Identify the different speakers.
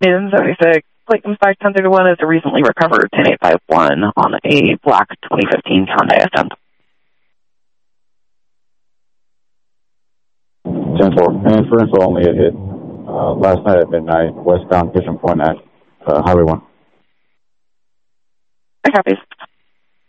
Speaker 1: Maiden 76, plate comes back 1031 is a recently recovered 10851 on a black 2015 Hyundai Ascent.
Speaker 2: 10-4, and for info only, it hit last night at midnight, westbound Kitchen Point at Highway 1.
Speaker 1: I copies.